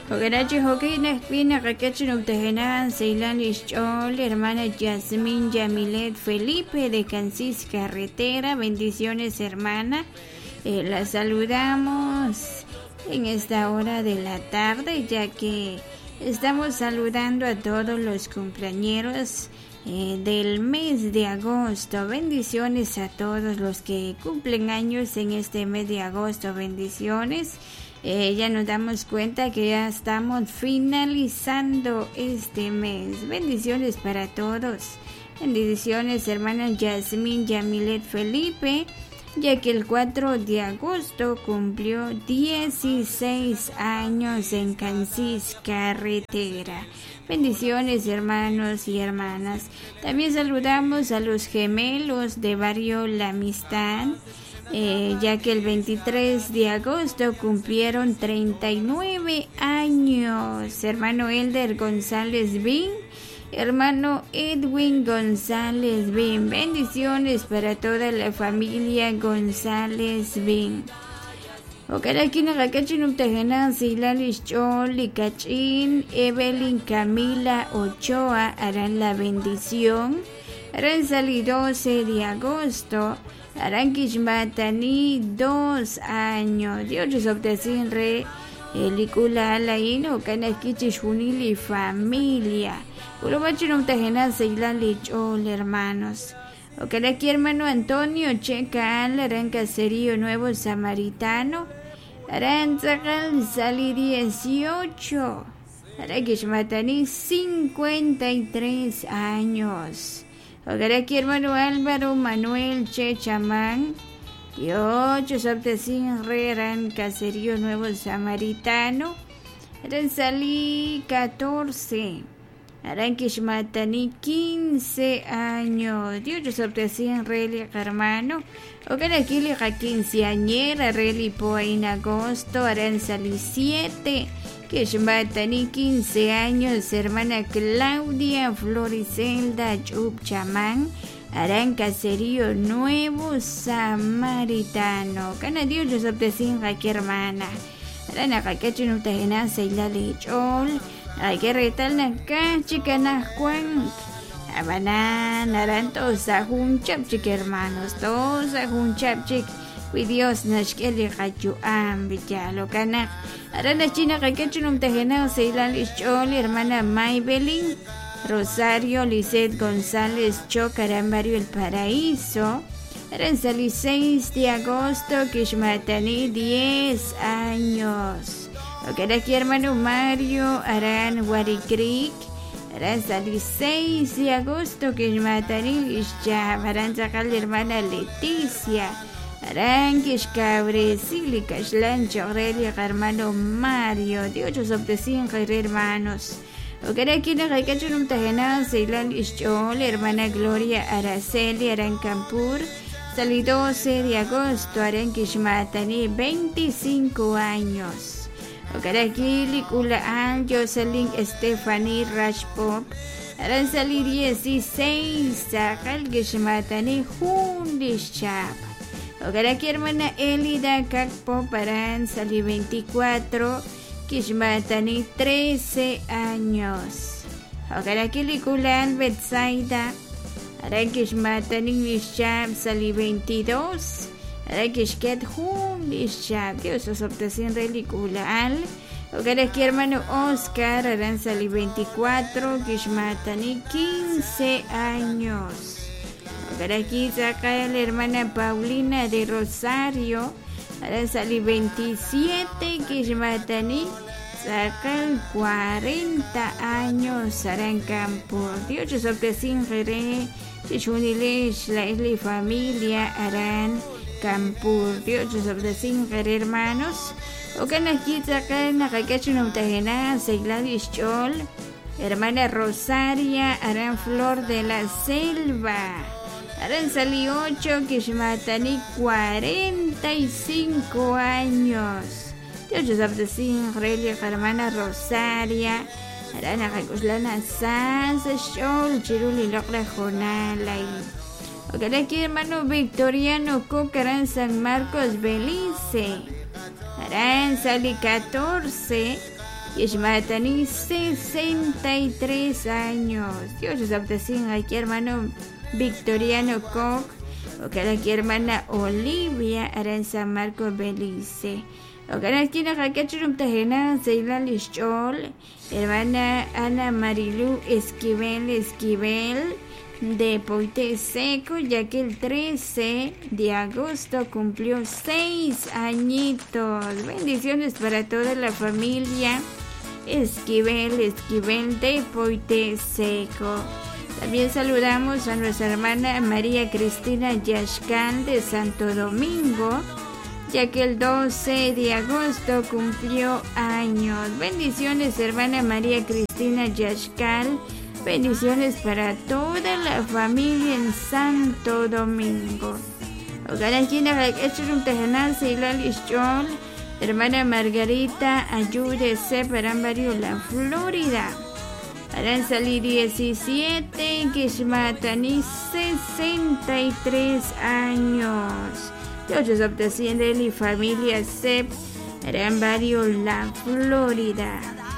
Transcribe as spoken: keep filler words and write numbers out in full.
Ogarachi Hokinas Pina Rakachin Utejenan, Ceylan Ischol, hermana Yasmín Yamilet Felipe de Cansis Carretera. Bendiciones, hermana. Eh, la saludamos en esta hora de la tarde, ya que estamos saludando a todos los cumpleañeros eh, del mes de agosto. Bendiciones a todos los que cumplen años en este mes de agosto. Bendiciones. Eh, ya nos damos cuenta que ya estamos finalizando este mes. Bendiciones para todos. Bendiciones, hermana Yasmín Yamilet Felipe, ya que el cuatro de agosto cumplió dieciséis años en Cansis Carretera. Bendiciones, hermanos y hermanas. También saludamos a los gemelos de barrio La Amistad, Eh, ya que el veintitrés de agosto cumplieron treinta y nueve años. Hermano Elder González Bin, hermano Edwin González Bin. Bendiciones para toda la familia González Bin. Ocarakina Rakachin Umtajenan, Silalis Chol, Cachín, Evelyn Camila Ochoa harán la bendición. Harán salir doce de agosto. Aranquish Matani, dos años. Dios obtecin re película alaino, canaquichish junili familia. Ulobachin umtajenan Ceylan Lichol, hermanos. Ocaraqui hermano Antonio Checal, Aran Caserío Nuevo Samaritano. Aran Zagal Sali dieciocho. Aranquish Matani, cincuenta y tres años. Ogaraki hermano Álvaro Manuel Che Chamán, y ocho Sabtecín Reran Caserío Nuevo Samaritano. Aran Salí catorce. Aranquish Matani quince años. Dios Sabtecín Reli hermano. Ogaraki Lija quinceañera Reli Poa en agosto. Aran Salí siete. Que Matani quince años, hermana Claudia Floricelda Chub Chamán, harán Caserío Nuevo Samaritano. Cana Dios los obtecin aquí, hermana. Harán a Cacacho Nutajena Seila Lechol, hay que retal Naka, Chicana Juan. Abanán, harán todos a un chapchic, hermanos, todos a un chapchic. Cuy Dios nashkeli hachu ambillalo cana. Ahora la china cachunum tajena Ceylan Lichol, hermana Maybelline Rosario Lisset González Chocarán Barrio El Paraíso. Eran salí seis de agosto, Kishmatani diez años. Lo que era aquí hermano Mario Arán Waricric. Eran salí seis de agosto, Kishmatani Ishya. Arán sacal hermana Leticia. Aranquish Cabrecili Cashlan Chorreli hermano Mario. Dios os obtecin hermanos. Ocaraki na Cachunum Tajena Ceylan Ischol, hermana Gloria Araceli Arancampur. Salí doce de agosto, Aranquish Matani, veinticinco años. Ocaraki Licula Al Jocelyn Stephanie Rashpop. Aran salí dieciséis, Sakal Gishmatani Hundischap. Ogaraki hermana Elida Kakpo Paran Salí veinticuatro, Kishmatani trece años. Ogaraki Likulan Betsaida, Aran Kishmatani Nishab Salí veintidós, Aran Kishket Hum Nishab. Dios os obtecin relicular. Ogaraki hermano Oscar Aran Salí veinticuatro, Kishmatani quince años. Aquí saca la hermana Paulina de Rosario. Ahora salí veintisiete, Kishmatani. Saca cuarenta años. Harán campo. Dios os obtecin jere. Chichunilesh, la isla y familia. Harán campo. Dios os obtecin jere, hermanos. Ocan aquí saca la cacachuna utajena. Segladis Chol. Hermana Rosaria. Harán Flor de la Selva. Aran salí ocho, Kishmatani cuarenta y cinco años. Dios abdecin Relia hermana Rosaria. Aran Akakuslana Sansa Shol Chiruli Lokra Jonalay. Ocaraki hermano Victoriano Cocarán San Marcos Belice. Aran salí catorce. Yeshmatani, sesenta y tres años. Dios los abdacín aquí, hermano Victoriano Koch. Ojalá aquí, hermana Olivia Aranza Marco Belice. Ojalá aquí, la Jacachurum Tajena, Zeila Lichol. Hermana Ana Marilu Esquivel Esquivel de Poite Seco, ya que el trece de agosto cumplió seis añitos. Bendiciones para toda la familia Esquivel Esquivel de Poite Seco. También saludamos a nuestra hermana María Cristina Yashkan de Santo Domingo, ya que el doce de agosto cumplió años. Bendiciones, hermana María Cristina Yashkan. Bendiciones para toda la familia en Santo Domingo. Hermana Margarita Ayúdese para La Florida. Aranzali diecisiete, Kishmatani sesenta y tres años. Dios obteciende y familia Sep, Arambario La Florida.